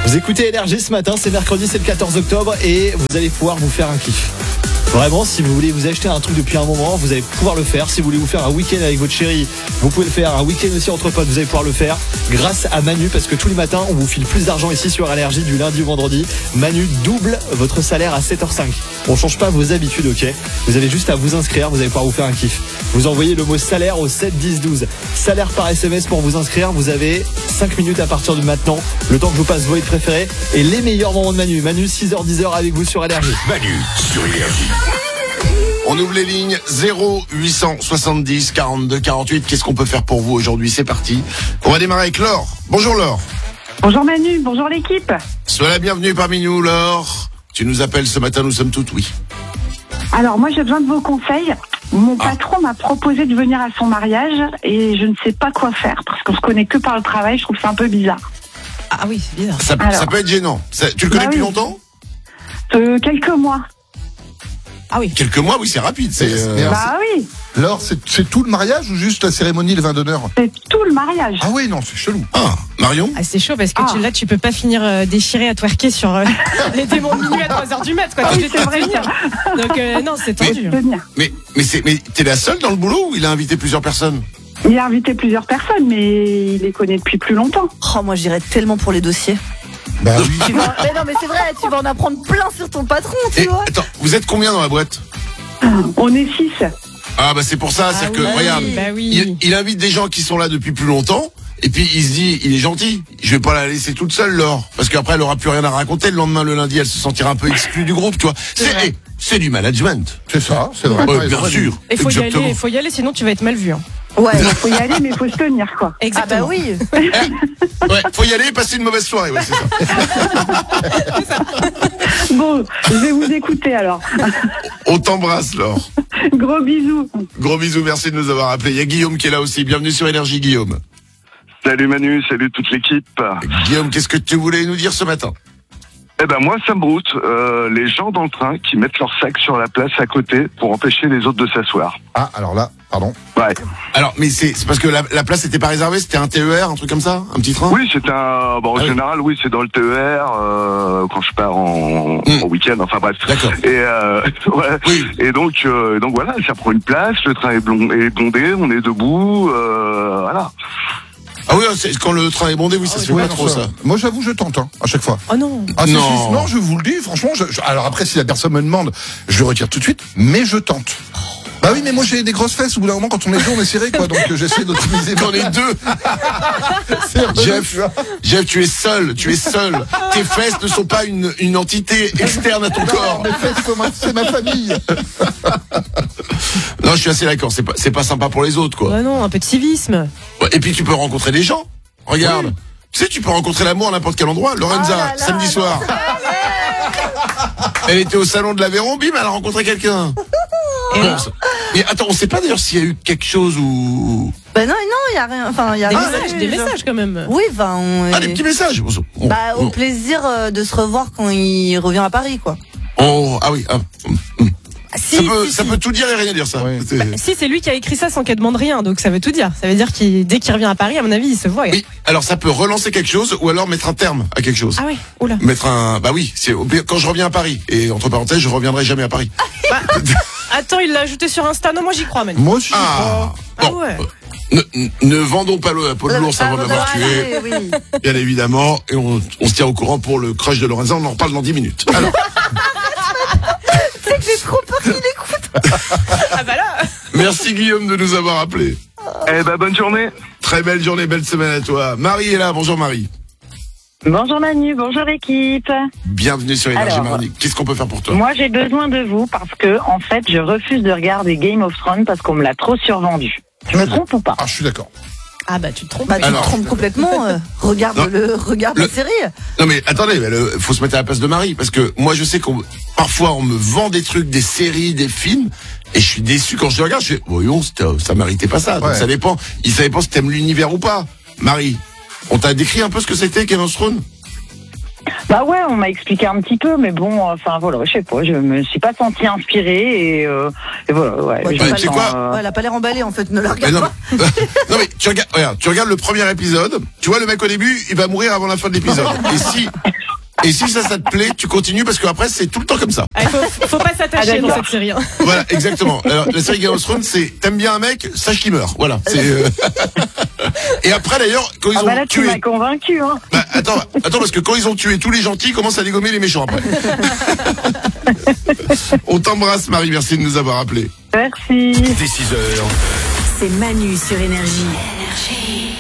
Vous écoutez Énergie ce matin, c'est mercredi, c'est le 14 octobre et vous allez pouvoir vous faire un kiff. Vraiment, si vous voulez vous acheter un truc depuis un moment, vous allez pouvoir le faire. Si vous voulez vous faire un week-end avec votre chérie, vous pouvez le faire. Un week-end aussi entre potes, vous allez pouvoir le faire grâce à Manu, parce que tous les matins, on vous file plus d'argent ici sur Énergie du lundi au vendredi. Manu double votre salaire à 7h05. On change pas vos habitudes, ok? Vous avez juste à vous inscrire, vous allez pouvoir vous faire un kiff. Vous envoyez le mot salaire au 7 10 12. Salaire par SMS pour vous inscrire. Vous avez 5 minutes à partir de maintenant. Le temps que je vous passe vos hits préférés et les meilleurs moments de Manu. Manu, 6h 10h avec vous sur Énergie. Manu sur Énergie. On ouvre les lignes 0870 42 48. Qu'est-ce qu'on peut faire pour vous aujourd'hui? C'est parti. On va démarrer avec Laure. Bonjour Laure. Bonjour Manu, bonjour l'équipe. Sois la bienvenue parmi nous Laure. Tu nous appelles ce matin, nous sommes toutes oui. Alors moi j'ai besoin de vos conseils. Mon patron m'a proposé de venir à son mariage et je ne sais pas quoi faire parce qu'on se connaît que par le travail, je trouve ça un peu bizarre. Ah oui, c'est bizarre. Ça peut être gênant. Tu le connais depuis longtemps? Quelques mois. Ah oui. Quelques mois, oui, c'est rapide. Oui. Laure, c'est tout le mariage ou juste la cérémonie, le vin d'honneur? C'est tout le mariage. Ah oui, non, c'est chelou. Ah, Marion? Ah, c'est chaud parce que là, tu peux pas finir déchiré à twerker sur les démons de minuit à 3h du mat, quoi. Oui, c'est vrai. Donc, non, c'est tendu. Mais t'es la seule dans le boulot ou il a invité plusieurs personnes? Il a invité plusieurs personnes, mais il les connaît depuis plus longtemps. Oh, moi j'irais tellement pour les dossiers. Bah oui. Mais non, mais c'est vrai, tu vas en apprendre plein sur ton patron, tu vois. Attends, vous êtes combien dans la boîte? On est 6. Ah bah c'est pour ça, c'est-à-dire que regarde, il invite des gens qui sont là depuis plus longtemps, et puis il se dit, il est gentil, je vais pas la laisser toute seule Laure, parce qu'après elle aura plus rien à raconter, le lendemain, le lundi, elle se sentira un peu exclue du groupe, tu vois. C'est du management. C'est ça, c'est vrai. Ouais, bien sûr. Il faut y aller, sinon tu vas être mal vu. Hein. Ouais. Il faut y aller, mais il faut se tenir, quoi. Exactement. Ah bah oui. Ouais, faut y aller et passer une mauvaise soirée, ouais, c'est ça. Bon, je vais vous écouter alors. On t'embrasse Laure. Gros bisous. Gros bisous, merci de nous avoir appelés. Il y a Guillaume qui est là aussi, bienvenue sur Énergie Guillaume. Salut Manu, salut toute l'équipe. Guillaume, qu'est-ce que tu voulais nous dire ce matin? Eh ben moi ça me broute, les gens dans le train qui mettent leur sac sur la place à côté pour empêcher les autres de s'asseoir. Ah, alors là, pardon. Ouais. Alors, mais c'est parce que la place n'était pas réservée, c'était un TER, un truc comme ça, un petit train? Oui, c'est en général, oui, c'est dans le TER quand je pars en week-end, enfin bref. D'accord. Et ouais. Oui. Et donc voilà, ça prend une place, le train est bondé, on est debout, voilà. Ah oui, quand le train est bondé, oui, ça se fait pas trop ça. Moi j'avoue, je tente à chaque fois. Oh non. Ah non. Non, je vous le dis, franchement. Alors après, si la personne me demande, je le retire tout de suite, mais je tente. Bah oui, mais moi j'ai des grosses fesses. Au bout d'un moment, quand on est deux, on est serré, quoi. Donc j'essaie d'optimiser. On est deux. Jeff, tu es seul. Tes fesses ne sont pas une entité externe à ton corps. Mes fesses, c'est ma famille. Non, je suis assez d'accord. C'est pas sympa pour les autres, quoi. Ouais, non, un peu de civisme. Ouais, et puis tu peux rencontrer des gens. Regarde. Oui. Tu sais, tu peux rencontrer l'amour à n'importe quel endroit. Lorenza, samedi soir. Elle était au salon de l'Aveyron, bim, elle a rencontré quelqu'un. Mais attends, on sait pas d'ailleurs s'il y a eu quelque chose ou... Bah non, il y a rien. Enfin, il y a Des messages quand même. Oui, enfin. des petits messages. Au plaisir de se revoir quand il revient à Paris, quoi. Oh, ah oui. Ça peut tout dire et rien dire, ça. Oui. Si, c'est lui qui a écrit ça sans qu'elle demande rien, donc ça veut tout dire. Ça veut dire qu'il dès qu'il revient à Paris, à mon avis, il se voit. Oui, alors ça peut relancer quelque chose ou alors mettre un terme à quelque chose. Ah ouais, oula. Bah oui, c'est quand je reviens à Paris. Et entre parenthèses, je reviendrai jamais à Paris. Attends, il l'a ajouté sur Insta. Non, moi j'y crois, Manu. Moi aussi, j'y crois. Bon, ouais. Ne vendons pas la peau de l'ours avant de l'avoir tué. Oui. Bien évidemment. Et on se tient au courant pour le crush de Lorenza. On en reparle dans 10 minutes. Alors. C'est que j'ai trop peur qu'il écoute. Ah bah là. Merci Guillaume de nous avoir appelés. Eh ben bonne journée. Très belle journée, belle semaine à toi. Marie est là. Bonjour Marie. Bonjour Manu, bonjour l'équipe. Bienvenue sur Énergie Mardi. Qu'est-ce qu'on peut faire pour toi? Moi j'ai besoin de vous parce que en fait je refuse de regarder Game of Thrones parce qu'on me l'a trop survendu. Je me trompe ou pas? Ah, je suis d'accord. Ah bah tu te trompes. Bah tu te trompes complètement. Regarde la série. Non mais attendez, faut se mettre à la place de Marie parce que moi je sais parfois on me vend des trucs, des séries, des films et je suis déçu quand je les regarde. Je fais voyons, ça méritait pas ça. Donc ça dépend. Ça dépend si t'aimes l'univers ou pas. Marie, on t'a décrit un peu ce que c'était Game of Thrones? Bah ouais, on m'a expliqué un petit peu, mais bon, enfin voilà, je sais pas, je me suis pas sentie inspirée et voilà, ouais. Tu sais quoi elle a pas l'air emballée en fait, ne la regarde pas. Non mais tu regardes le premier épisode, tu vois le mec au début, il va mourir avant la fin de l'épisode. Et Et si ça te plaît, tu continues parce qu'après c'est tout le temps comme ça. Ah, faut pas s'attacher dans d'accord. cette série. Hein. Voilà, exactement. Alors, la série Game of Thrones, c'est t'aimes bien un mec, sache qu'il meurt. Voilà. C'est. Et après d'ailleurs, quand ils Ah ont bah là, tu tué. m'as convaincu, hein. Bah, attends, parce que quand ils ont tué tous les gentils, ils commencent à dégommer les méchants après. On t'embrasse, Marie. Merci de nous avoir appelés. Merci. Dès 6h. C'est Manu sur Énergie.